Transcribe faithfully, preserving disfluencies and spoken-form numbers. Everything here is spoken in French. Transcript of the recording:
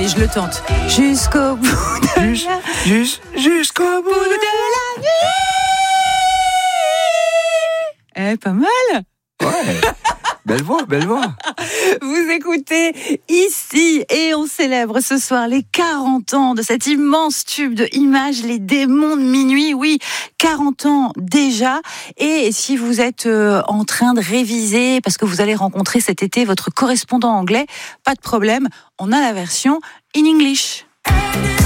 Allez, je le tente. Jusqu'au bout de Jus- la... jus- Jusqu'au bout bout de... de la nuit. Eh, pas mal. Ouais. Belle voix, belle voix. Vous écoutez ici et on célèbre ce soir les quarante ans de cet immense tube de Images, les démons de minuit. Oui, quarante ans déjà. Et si vous êtes en train de réviser parce que vous allez rencontrer cet été votre correspondant anglais, pas de problème, on a la version in English.